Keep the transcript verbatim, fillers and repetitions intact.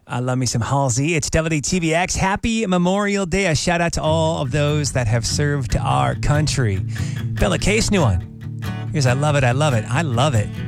I love me some Halsey. It's W T V X. Happy Memorial Day. A shout out to all of those that have served our country. Bella Case, new one. Here's I love it, I love it, I love it.